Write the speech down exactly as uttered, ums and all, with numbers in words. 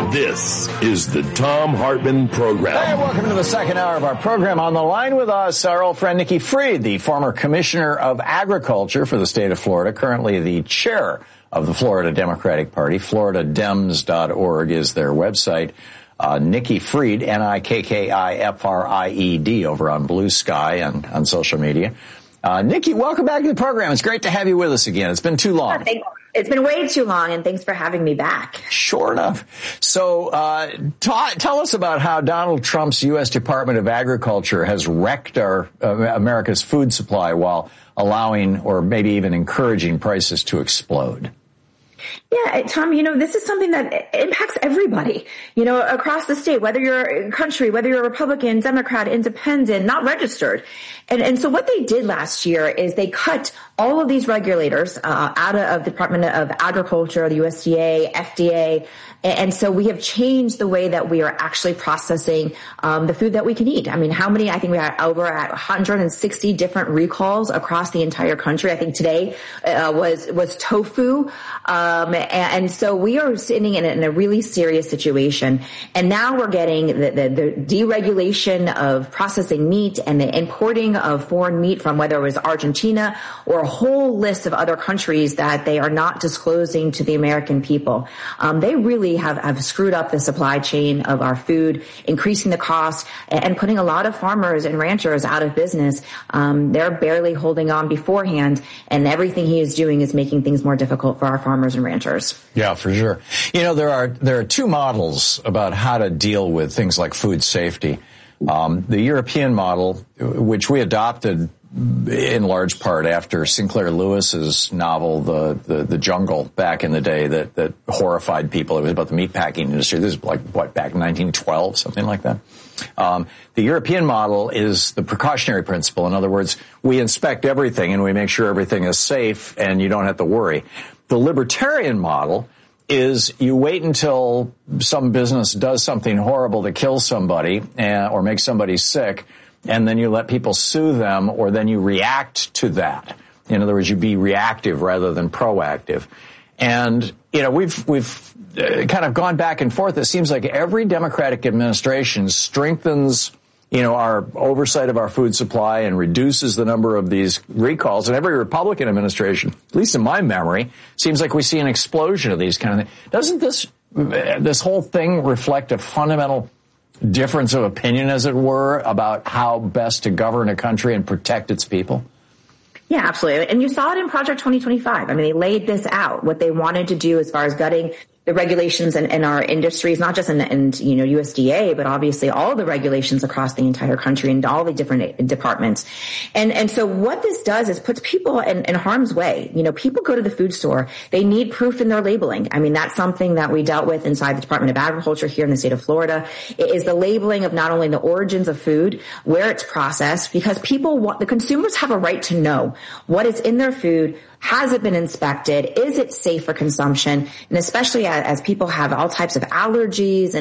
This is the Thom Hartmann Program. Hey, welcome to the second hour of our program. On the line with us, our old friend Nikki Fried, the former Commissioner of Agriculture for the state of Florida, currently the chair of the Florida Democratic Party. Florida Dems dot org is their website. Uh, Nikki Fried, N I K K I F R I E D, over on Blue Sky and on social media. Uh, Nikki, welcome back to the program. It's great to have you with us again. It's been too long. It's been way too long, and thanks for having me back. Sure enough. So uh, ta- tell us about how Donald Trump's U S Department of Agriculture has wrecked our uh, America's food supply while allowing or maybe even encouraging prices to explode. Yeah, Tom, you know, this is something that impacts everybody, you know, across the state, whether you're a country, whether you're a Republican, Democrat, independent, not registered. And, and so what they did last year is they cut all of these regulators uh, out of the Department of Agriculture, the U S D A, F D A. And so we have changed the way that we are actually processing um, the food that we can eat. I mean, how many? I think we are over at one hundred sixty different recalls across the entire country. I think today uh, was was tofu. Um, and so we are sitting in a, in a really serious situation. And now we're getting the, the, the deregulation of processing meat and the importing of foreign meat from whether it was Argentina or a whole list of other countries that they are not disclosing to the American people. Um, they really have, have screwed up the supply chain of our food, increasing the cost and putting a lot of farmers and ranchers out of business. Um, they're barely holding on beforehand, and everything he is doing is making things more difficult for our farmers and ranchers. Yeah, for sure. You know, there are there are two models about how to deal with things like food safety. Um, the European model, which we adopted in large part after Sinclair Lewis's novel, The, the, the Jungle, back in the day, that, that horrified people. It was about the meatpacking industry. This is like, what, back in nineteen twelve, something like that. Um, the European model is the precautionary principle. In other words, we inspect everything and we make sure everything is safe and you don't have to worry. The libertarian model is you wait until some business does something horrible to kill somebody uh, or make somebody sick, and then you let people sue them, or then you react to that. In other words, you be reactive rather than proactive. And, you know, we've we've uh, kind of gone back and forth. It seems like every Democratic administration strengthens, you know, our oversight of our food supply and reduces the number of these recalls. And every Republican administration, at least in my memory, seems like we see an explosion of these kind of things. Doesn't this this whole thing reflect a fundamental difference of opinion, as it were, about how best to govern a country and protect its people? Yeah, absolutely. And you saw it in Project twenty twenty-five. I mean, they laid this out, what they wanted to do as far as gutting the regulations in, in our industries, not just in, in, you know, U S D A, but obviously all the regulations across the entire country and all the different departments. And, and so what this does is puts people in, in harm's way. You know, people go to the food store. They need proof in their labeling. I mean, that's something that we dealt with inside the Department of Agriculture here in the state of Florida. It is the labeling of not only the origins of food, where it's processed, because people want, the consumers have a right to know what is in their food. Has it been inspected? Is it safe for consumption? And especially as, as people have all types of allergies and